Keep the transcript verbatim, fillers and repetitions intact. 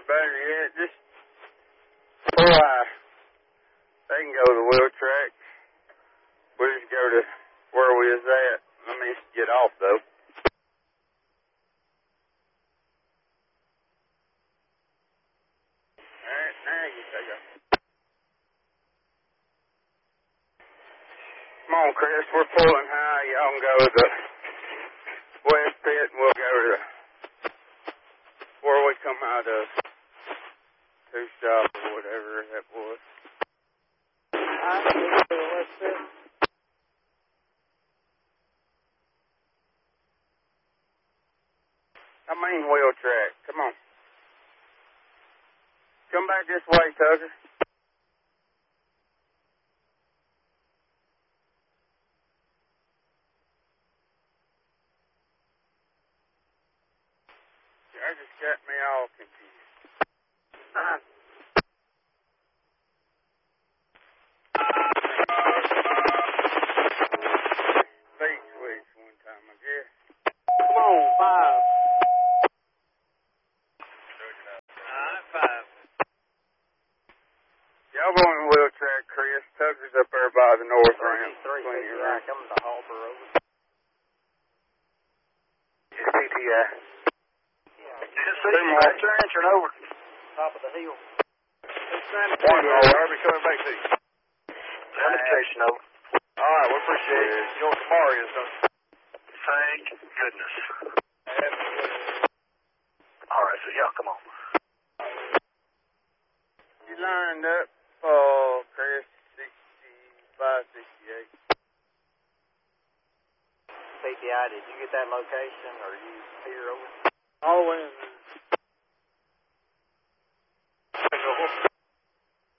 better yet, just before I, they can go to the wheel track. We'll just go to where we was at. Let me get off, though. Alright, now you take off. Come on, Chris, we're pulling high. Y'all can go to the west pit, and we'll go to the, where we come out of two stop or whatever that was. I can go to the west pit. I mean wheel track. Come on. Come back this way, Tucker. I just got me all confused. Uh, Big switch one time, I guess. Come on, five. Alright, five. Y'all going to wheel track, Chris. Tucker's up there by the north ramp. Three, Plenty of yeah, room. coming to Halter over. Just P T I. Two more. Turn over. Top of the hill. One more. I'll be coming back to you. Sanitation over. Alright, we appreciate it. You know what tomorrow is, don't you? Thank goodness. Alright, so yeah, come on. You lined up, oh, Chris, sixty-five, sixty-eight. P T I, did you get that location, or are you here over? All the way in